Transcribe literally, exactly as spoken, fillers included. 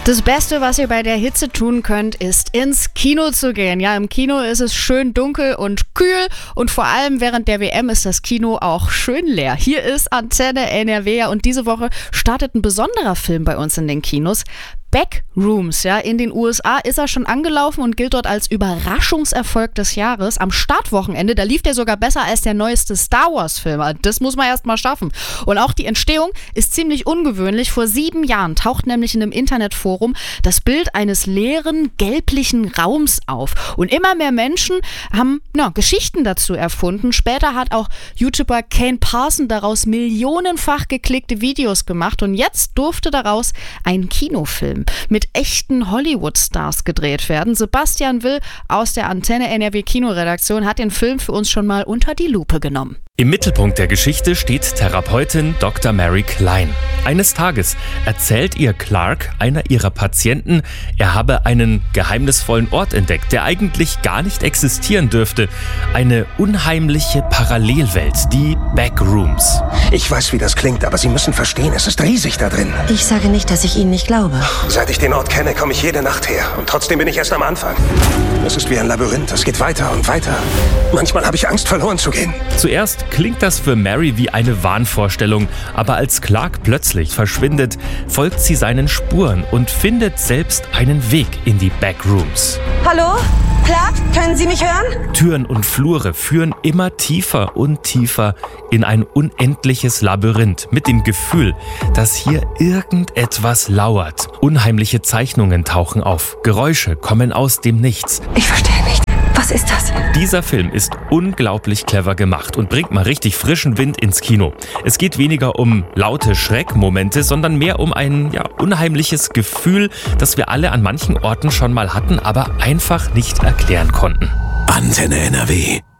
Das Beste, was ihr bei der Hitze tun könnt, ist ins Kino zu gehen. Ja, im Kino ist es schön dunkel und kühl und vor allem während der W M ist das Kino auch schön leer. Hier ist Antenne N R W und diese Woche startet ein besonderer Film bei uns in den Kinos. Backrooms, ja, in den U S A ist er schon angelaufen und gilt dort als Überraschungserfolg des Jahres. Am Startwochenende, da lief der sogar besser als der neueste Star Wars Film. Das muss man erst mal schaffen. Und auch die Entstehung ist ziemlich ungewöhnlich. Vor sieben Jahren taucht nämlich in einem Internetforum das Bild eines leeren, gelblichen Raums auf. Und immer mehr Menschen haben ja, Geschichten dazu erfunden. Später hat auch YouTuber Kane Parson daraus millionenfach geklickte Videos gemacht. Und jetzt durfte daraus ein Kinofilm mit echten Hollywood-Stars gedreht werden. Sebastian Will aus der Antenne N R W Kinoredaktion hat den Film für uns schon mal unter die Lupe genommen. Im Mittelpunkt der Geschichte steht Therapeutin Doktor Mary Klein. Eines Tages erzählt ihr Clark, einer ihrer Patienten, er habe einen geheimnisvollen Ort entdeckt, der eigentlich gar nicht existieren dürfte. Eine unheimliche Parallelwelt, die Backrooms. Ich weiß, wie das klingt, aber Sie müssen verstehen, es ist riesig da drin. Ich sage nicht, dass ich Ihnen nicht glaube. Seit ich den Ort kenne, komme ich jede Nacht her. Und trotzdem bin ich erst am Anfang. Es ist wie ein Labyrinth, es geht weiter und weiter. Manchmal habe ich Angst, verloren zu gehen. Zuerst klingt das für Mary wie eine Wahnvorstellung, aber als Clark plötzlich verschwindet, folgt sie seinen Spuren und findet selbst einen Weg in die Backrooms. Hallo? Clark, können Sie mich hören? Türen und Flure führen immer tiefer und tiefer in ein unendliches Labyrinth mit dem Gefühl, dass hier irgendetwas lauert. Unheimliche Zeichnungen tauchen auf, Geräusche kommen aus dem Nichts. Ich verstehe nicht. Was ist das? Dieser Film ist unglaublich clever gemacht und bringt mal richtig frischen Wind ins Kino. Es geht weniger um laute Schreckmomente, sondern mehr um ein ja, unheimliches Gefühl, das wir alle an manchen Orten schon mal hatten, aber einfach nicht erklären konnten. Antenne N R W.